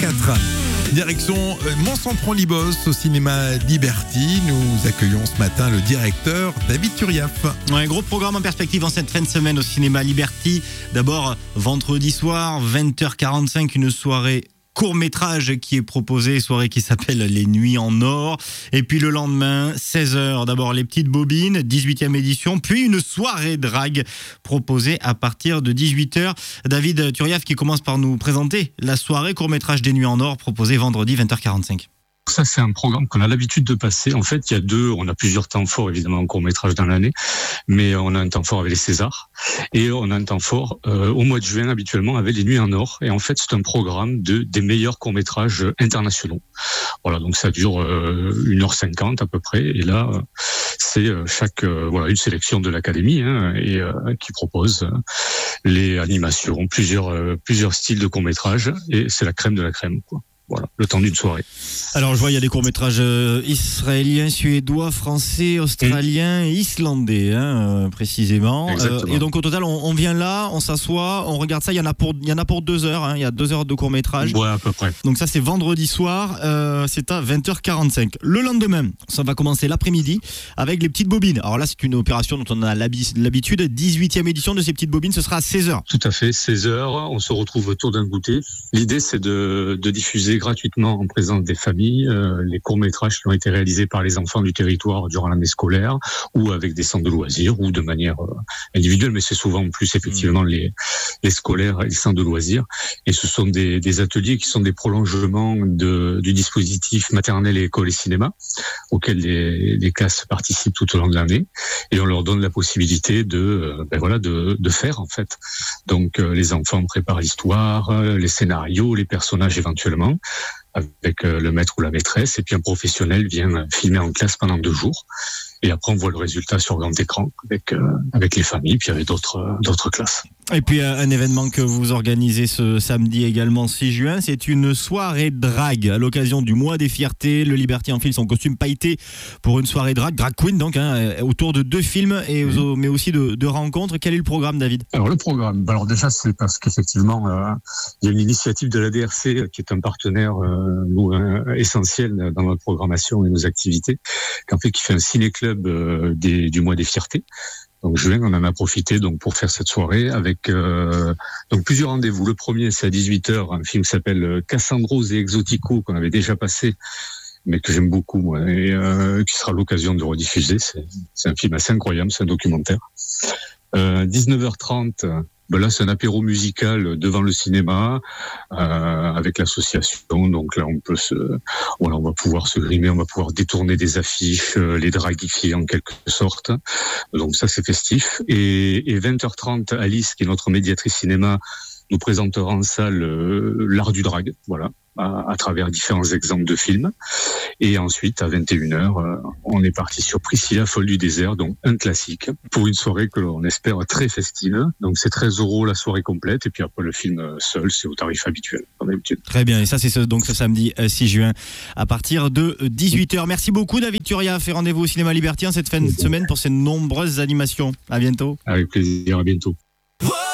4. Direction Mont-Saint-Prand-Libos au cinéma Liberty. Nous accueillons ce matin le directeur David Turiaf. Un gros programme en perspective en cette fin de semaine au cinéma Liberty. D'abord, vendredi soir, 20h45, une soirée court-métrage qui est proposé, soirée qui s'appelle Les Nuits en Or. Et puis le lendemain, 16h, d'abord Les Petites Bobines, 18e édition, puis une soirée drague proposée à partir de 18h. David Turiaf qui commence par nous présenter la soirée court-métrage des Nuits en Or proposée vendredi 20h45. Ça, c'est un programme qu'on a l'habitude de passer. En fait, on a plusieurs temps forts, évidemment, en court-métrage dans l'année, mais on a un temps fort avec les Césars, et on a un temps fort au mois de juin, habituellement, avec les Nuits en Or. Et en fait, c'est un programme des meilleurs courts-métrages internationaux. Voilà, donc ça dure 1h50 à peu près, et là, c'est une sélection de l'Académie, qui propose les animations, plusieurs styles de courts-métrages, et c'est la crème de la crème, quoi. Voilà, le temps d'une soirée. Alors je vois, il y a des courts-métrages israéliens, suédois, français, australiens et islandais, précisément. Et donc au total, on vient là, on s'assoit, on regarde ça. Il y en a pour 2 heures. Il y a 2 heures de court-métrage. Ouais, à peu près. Donc ça, c'est vendredi soir. C'est à 20h45. Le lendemain, ça va commencer l'après-midi avec les Petites Bobines. Alors là, c'est une opération dont on a l'habitude. 18e édition de ces Petites Bobines, ce sera à 16h. Tout à fait, 16h. On se retrouve autour d'un goûter. L'idée, c'est de diffuser gratuitement en présence des familles les courts-métrages qui ont été réalisés par les enfants du territoire durant l'année scolaire, ou avec des centres de loisirs, ou de manière individuelle, mais c'est souvent plus effectivement les scolaires et les centres de loisirs. Et ce sont des ateliers qui sont des prolongements du dispositif maternelle et école et cinéma, auquel les classes participent tout au long de l'année, et on leur donne la possibilité de faire, en fait. Donc les enfants préparent l'histoire, les scénarios, les personnages éventuellement, avec le maître ou la maîtresse, et puis un professionnel vient filmer en classe pendant 2 jours. Et après, on voit le résultat sur grand écran avec les familles, puis avec d'autres classes. Et puis, un événement que vous organisez ce samedi également, 6 juin, c'est une soirée drague à l'occasion du mois des fiertés. Le Liberty enfile son costume pailleté pour une soirée drag queen, donc, autour de 2 films, mais aussi de rencontres. Quel est le programme, David ? Alors, le programme, déjà, c'est parce qu'effectivement, il y a une initiative de la DRC qui est un partenaire essentiel dans notre programmation et nos activités, qui fait un ciné-club du mois des fiertés. Donc juin, on en a profité pour faire cette soirée avec plusieurs rendez-vous. Le premier, c'est à 18h, un film qui s'appelle Cassandros et Exotico, qu'on avait déjà passé, mais que j'aime beaucoup, moi, et qui sera l'occasion de rediffuser. C'est un film assez incroyable, c'est un documentaire. 19h30, là, c'est un apéro musical devant le cinéma, avec l'association. Donc là, on va pouvoir se grimer, on va pouvoir détourner des affiches, les draguifier en quelque sorte. Donc ça, c'est festif. Et 20h30, Alice, qui est notre médiatrice cinéma, nous présentera en salle l'art du drag, voilà, à travers différents exemples de films. Et ensuite, à 21h, on est parti sur Priscilla, folle du désert, donc un classique, pour une soirée que l'on espère très festive. Donc c'est 13 € la soirée complète, et puis après le film seul, c'est au tarif habituel, comme d'habitude. Très bien, et ça c'est ce samedi 6 juin, à partir de 18h. Merci beaucoup David Turiaf, et rendez-vous au cinéma Liberty en cette fin de semaine pour ces nombreuses animations. À bientôt. Avec plaisir, à bientôt.